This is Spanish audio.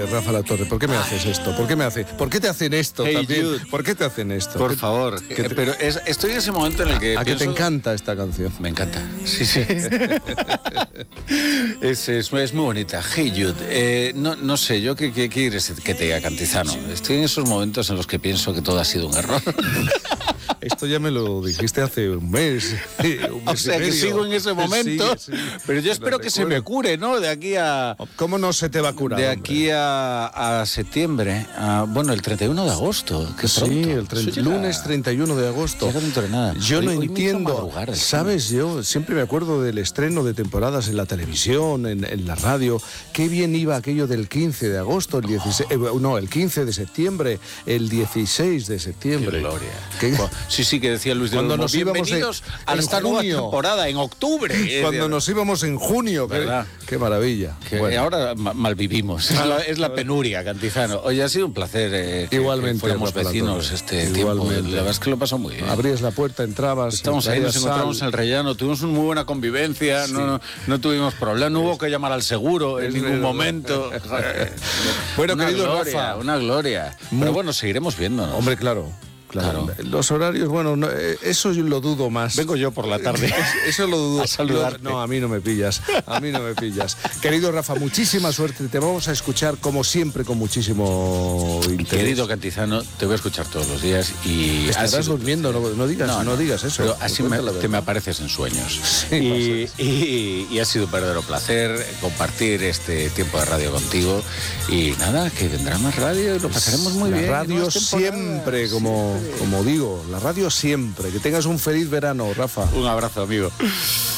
Rafa La Torre, ¿por qué me haces esto? ¿Por qué te hacen esto Hey, también? Jude. ¿Por qué te hacen esto? Por favor. Pero estoy en ese momento en el que ¿A qué te encanta esta canción? Me encanta. Sí. Es muy bonita. Hey Jude. No sé, yo qué quieres que te diga, Cantizano. Estoy en esos momentos en los que pienso que todo ha sido un error. Esto ya me lo dijiste hace un mes. O sea, que sigo en ese momento. Sí. Pero yo espero que se me cure, ¿no? De aquí a... ¿Cómo no se te va a curar? De aquí a septiembre. Bueno, el 31 de agosto. Qué pronto. Sí, lunes 31 de agosto. Ya dentro de nada. Yo no entiendo. ¿Sabes? Yo siempre me acuerdo del estreno de temporadas en la televisión, en la radio. Qué bien iba aquello del 15 de agosto, el 16... el 15 de septiembre, el 16 de septiembre. Qué gloria. Sí, que decía Luis de cuando Olmo, nos íbamos a esta nueva temporada, en octubre. Cuando nos íbamos en junio. Qué maravilla. Bueno. Ahora malvivimos. Es la penuria, Cantizano. Oye, ha sido un placer. Igualmente. Fuéramos vecinos este tiempo. La verdad es que lo pasó muy bien. Abrías la puerta, entrabas. Estamos ahí, nos encontramos en el Rellano. Tuvimos una muy buena convivencia. Sí. No tuvimos problemas. No hubo que llamar al seguro en ningún momento. Bueno, querido Rafa. Una gloria. Pero bueno, seguiremos viéndonos. Hombre, claro. Los horarios, bueno, eso yo lo dudo más. Vengo yo por la tarde. Eso lo dudo. A saludarte. No, a mí no me pillas. Querido Rafa, muchísima suerte. Te vamos a escuchar como siempre con muchísimo interés. Querido Cantizano, te voy a escuchar todos los días y... Estarás durmiendo, no digas eso. Pero así te me apareces en sueños. Sí, y ha sido un verdadero placer compartir este tiempo de radio contigo. Y nada, que vendrá más radio y lo pasaremos muy bien. La radio siempre, como digo, la radio siempre. Que tengas un feliz verano, Rafa. Un abrazo, amigo.